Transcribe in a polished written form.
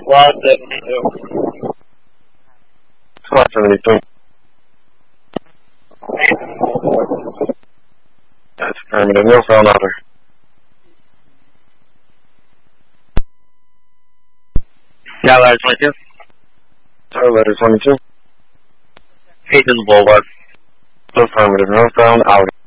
Squad 72. Squad 72. That's affirmative. Northbound Otter. Yeah, ladder 22. Sorry, letter 22. Hayden Boulevard. Affirmative. Northbound Outer.